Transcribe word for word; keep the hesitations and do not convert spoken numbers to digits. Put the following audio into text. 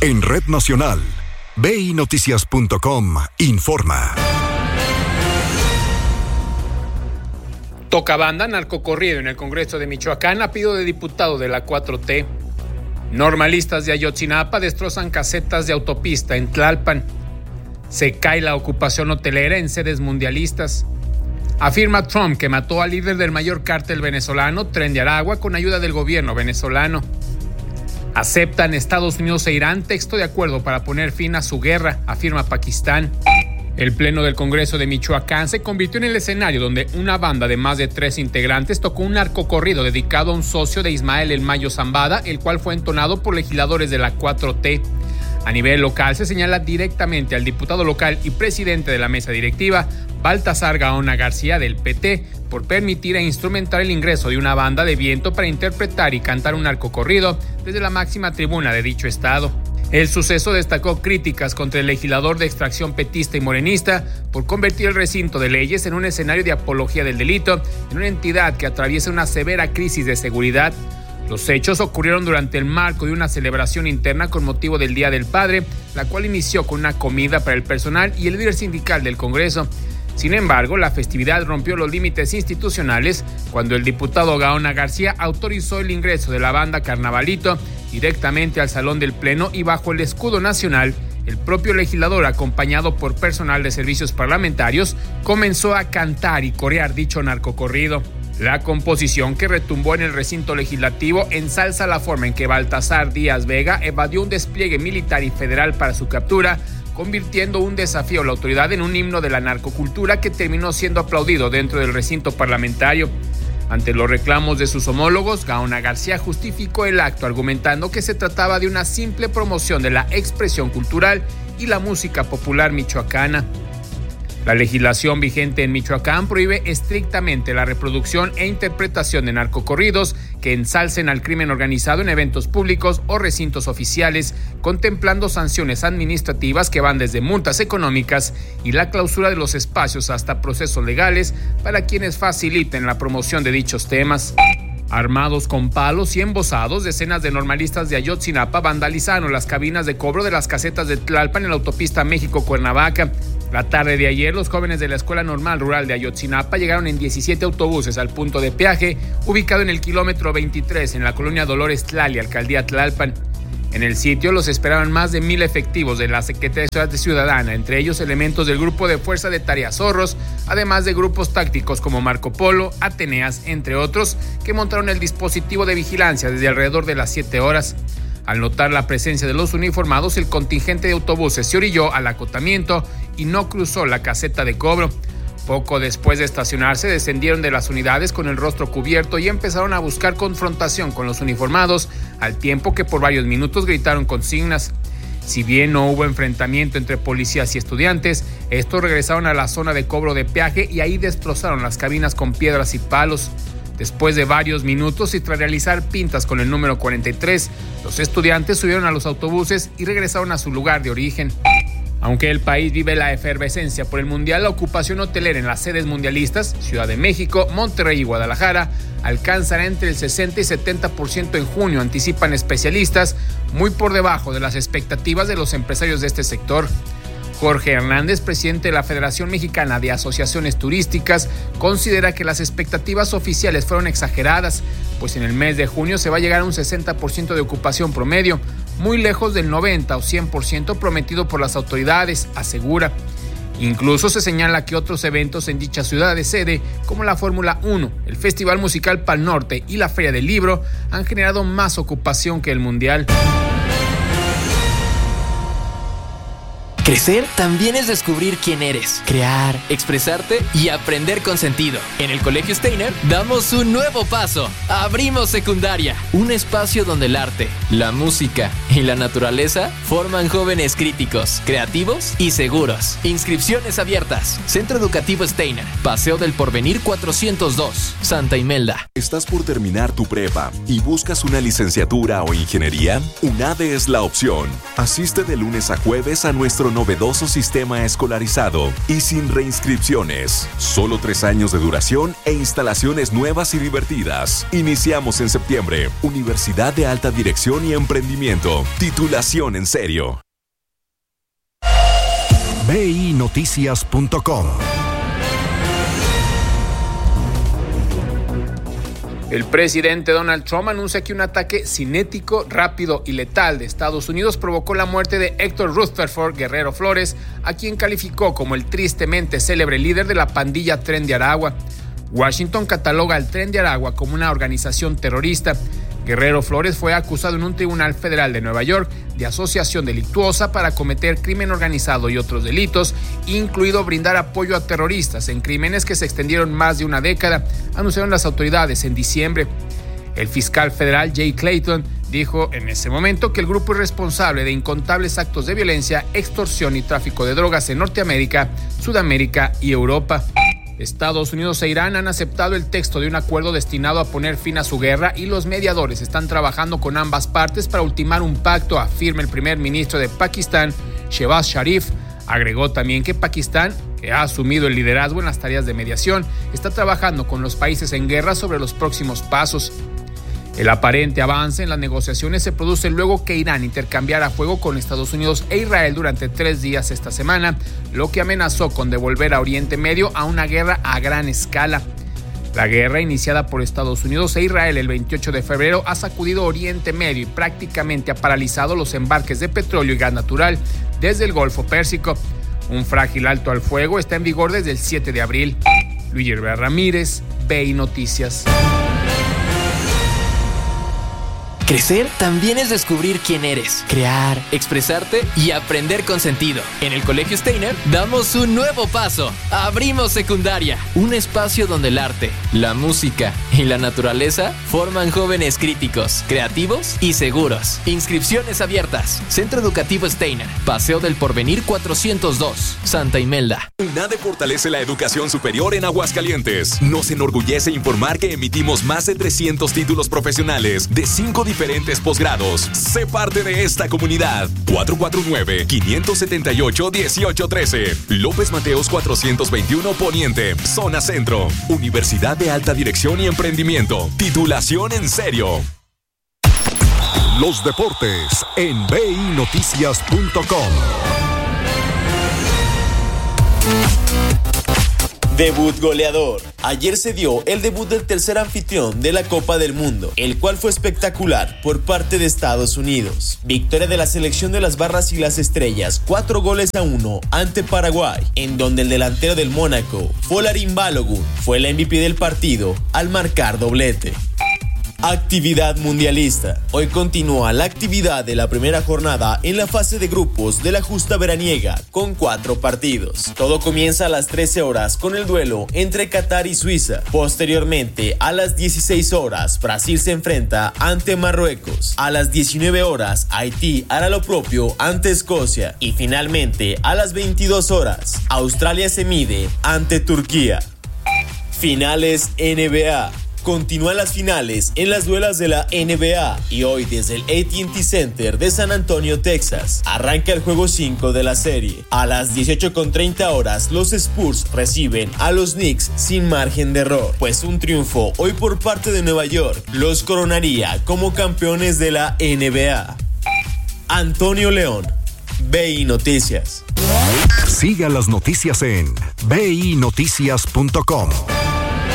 En Red Nacional, B I Noticias punto com informa. Toca banda narcocorrido en el Congreso de Michoacán a pedido de diputado de la cuatro T. Normalistas de Ayotzinapa destrozan casetas de autopista en Tlalpan. Se cae la ocupación hotelera en sedes mundialistas. Afirma Trump que mató al líder del mayor cártel venezolano, Tren de Aragua, con ayuda del gobierno venezolano. Aceptan Estados Unidos e Irán texto de acuerdo para poner fin a su guerra, afirma Pakistán. El Pleno del Congreso de Michoacán se convirtió en el escenario donde una banda de más de tres integrantes tocó un narcocorrido dedicado a un socio de Ismael El Mayo Zambada, el cual fue entonado por legisladores de la cuatro T. A nivel local se señala directamente al diputado local y presidente de la mesa directiva, Baltasar Gaona García del P T, por permitir e instrumentar el ingreso de una banda de viento para interpretar y cantar un narcocorrido desde la máxima tribuna de dicho estado. El suceso destacó críticas contra el legislador de extracción petista y morenista por convertir el recinto de leyes en un escenario de apología del delito en una entidad que atraviesa una severa crisis de seguridad. Los hechos ocurrieron durante el marco de una celebración interna con motivo del Día del Padre, la cual inició con una comida para el personal y el líder sindical del Congreso. Sin embargo, la festividad rompió los límites institucionales cuando el diputado Gaona García autorizó el ingreso de la banda Carnavalito directamente al salón del Pleno y bajo el escudo nacional. El propio legislador, acompañado por personal de servicios parlamentarios, comenzó a cantar y corear dicho narcocorrido. La composición, que retumbó en el recinto legislativo, ensalza la forma en que Baltasar Díaz Vega evadió un despliegue militar y federal para su captura, convirtiendo un desafío a la autoridad en un himno de la narcocultura que terminó siendo aplaudido dentro del recinto parlamentario. Ante los reclamos de sus homólogos, Gaona García justificó el acto argumentando que se trataba de una simple promoción de la expresión cultural y la música popular michoacana. La legislación vigente en Michoacán prohíbe estrictamente la reproducción e interpretación de narcocorridos que ensalcen al crimen organizado en eventos públicos o recintos oficiales, contemplando sanciones administrativas que van desde multas económicas y la clausura de los espacios hasta procesos legales para quienes faciliten la promoción de dichos temas. Armados con palos y embosados, decenas de normalistas de Ayotzinapa vandalizaron las cabinas de cobro de las casetas de Tlalpan en la autopista México-Cuernavaca. La tarde de ayer, los jóvenes de la Escuela Normal Rural de Ayotzinapa llegaron en diecisiete autobuses al punto de peaje, ubicado en el kilómetro veintitrés en la colonia Dolores Tlali, alcaldía Tlalpan. En el sitio los esperaban más de mil efectivos de la Secretaría de Seguridad Ciudadana, entre ellos elementos del Grupo de Fuerza de Tareas Zorros, además de grupos tácticos como Marco Polo, Ateneas, entre otros, que montaron el dispositivo de vigilancia desde alrededor de las siete horas. Al notar la presencia de los uniformados, el contingente de autobuses se orilló al acotamiento y no cruzó la caseta de cobro. Poco después de estacionarse, descendieron de las unidades con el rostro cubierto y empezaron a buscar confrontación con los uniformados, al tiempo que por varios minutos gritaron consignas. Si bien no hubo enfrentamiento entre policías y estudiantes, estos regresaron a la zona de cobro de peaje y ahí destrozaron las cabinas con piedras y palos. Después de varios minutos y tras realizar pintas con el número cuarenta y tres, los estudiantes subieron a los autobuses y regresaron a su lugar de origen. Aunque el país vive la efervescencia por el Mundial, la ocupación hotelera en las sedes mundialistas, Ciudad de México, Monterrey y Guadalajara, alcanzará entre el sesenta y setenta por ciento en junio, anticipan especialistas, muy por debajo de las expectativas de los empresarios de este sector. Jorge Hernández, presidente de la Federación Mexicana de Asociaciones Turísticas, considera que las expectativas oficiales fueron exageradas, pues en el mes de junio se va a llegar a un sesenta por ciento de ocupación promedio, muy lejos del noventa o cien por ciento prometido por las autoridades, asegura. Incluso se señala que otros eventos en dicha ciudad de sede, como la Fórmula uno, el Festival Musical Pal Norte y la Feria del Libro, han generado más ocupación que el Mundial. Crecer también es descubrir quién eres, crear, expresarte y aprender con sentido. En el Colegio Steiner damos un nuevo paso. Abrimos secundaria, un espacio donde el arte, la música y la naturaleza forman jóvenes críticos, creativos y seguros. Inscripciones abiertas. Centro Educativo Steiner, Paseo del Porvenir cuatrocientos dos, Santa Imelda. ¿Estás por terminar tu prepa y buscas una licenciatura o ingeniería? UNADE es la opción. Asiste de lunes a jueves a nuestro novedoso sistema escolarizado y sin reinscripciones. Solo tres años de duración e instalaciones nuevas y divertidas. Iniciamos en septiembre. Universidad de Alta Dirección y Emprendimiento. Titulación en serio. B I Noticias punto com. El presidente Donald Trump anuncia que un ataque cinético, rápido y letal de Estados Unidos provocó la muerte de Héctor Rutherford Guerrero Flores, a quien calificó como el tristemente célebre líder de la pandilla Tren de Aragua. Washington cataloga al Tren de Aragua como una organización terrorista. Guerrero Flores fue acusado en un tribunal federal de Nueva York de asociación delictuosa para cometer crimen organizado y otros delitos, incluido brindar apoyo a terroristas en crímenes que se extendieron más de una década, anunciaron las autoridades en diciembre. El fiscal federal Jay Clayton dijo en ese momento que el grupo es responsable de incontables actos de violencia, extorsión y tráfico de drogas en Norteamérica, Sudamérica y Europa. Estados Unidos e Irán han aceptado el texto de un acuerdo destinado a poner fin a su guerra y los mediadores están trabajando con ambas partes para ultimar un pacto, afirma el primer ministro de Pakistán, Shehbaz Sharif. Agregó también que Pakistán, que ha asumido el liderazgo en las tareas de mediación, está trabajando con los países en guerra sobre los próximos pasos. El aparente avance en las negociaciones se produce luego que Irán intercambiara fuego con Estados Unidos e Israel durante tres días esta semana, lo que amenazó con devolver a Oriente Medio a una guerra a gran escala. La guerra, iniciada por Estados Unidos e Israel el veintiocho de febrero, ha sacudido Oriente Medio y prácticamente ha paralizado los embarques de petróleo y gas natural desde el Golfo Pérsico. Un frágil alto al fuego está en vigor desde el siete de abril. Luis Herrera Ramírez, B I Noticias. Crecer también es descubrir quién eres, crear, expresarte y aprender con sentido. En el Colegio Steiner damos un nuevo paso. Abrimos secundaria, un espacio donde el arte, la música y la naturaleza forman jóvenes críticos, creativos y seguros. Inscripciones abiertas. Centro Educativo Steiner, Paseo del Porvenir cuatrocientos dos, Santa Imelda. UNADE fortalece la educación superior en Aguascalientes. Nos enorgullece informar que emitimos más de trescientos títulos profesionales de cinco diferentes posgrados. Sé parte de esta comunidad. cuatro cuatro nueve, cinco siete ocho, uno ocho uno tres. López Mateos cuatrocientos veintiuno Poniente, Zona Centro. Universidad de Alta Dirección y Emprendimiento. Titulación en serio. Los deportes en B I Noticias punto com. Debut goleador. Ayer se dio el debut del tercer anfitrión de la Copa del Mundo, el cual fue espectacular por parte de Estados Unidos. Victoria de la selección de las Barras y las Estrellas, cuatro goles a uno ante Paraguay, en donde el delantero del Mónaco, Folarin Balogun, fue el M V P del partido al marcar doblete. Actividad mundialista. Hoy continúa la actividad de la primera jornada en la fase de grupos de la justa veraniega con cuatro partidos. Todo comienza a las trece horas con el duelo entre Qatar y Suiza. Posteriormente, a las dieciséis horas, Brasil se enfrenta ante Marruecos. A las diecinueve horas, Haití hará lo propio ante Escocia. Y finalmente, a las veintidós horas, Australia se mide ante Turquía. Finales N B A. Continúan las finales en las duelas de la N B A y hoy desde el A T and T Center de San Antonio, Texas, arranca el juego cinco de la serie. A las dieciocho con treinta horas, los Spurs reciben a los Knicks sin margen de error, pues un triunfo hoy por parte de Nueva York los coronaría como campeones de la N B A. Antonio León, B I Noticias. Siga las noticias en B I Noticias punto com.